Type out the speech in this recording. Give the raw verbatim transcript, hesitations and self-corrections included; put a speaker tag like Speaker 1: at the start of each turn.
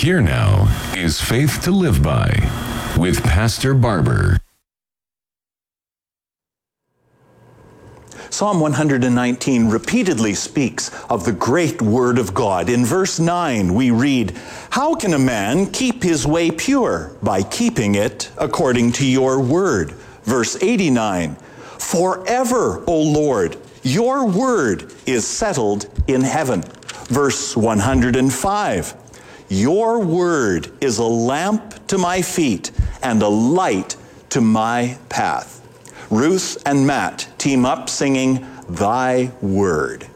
Speaker 1: Here now is Faith to Live By with Pastor Barber.
Speaker 2: Psalm one nineteen repeatedly speaks of the great word of God. In verse nine, we read, "How can a man keep his way pure? By keeping it according to your word." Verse eighty-nine, "Forever, O Lord, your word is settled in heaven." Verse one hundred five, "Your word is a lamp to my feet and a light to my path." Ruth and Matt team up singing, "Thy Word."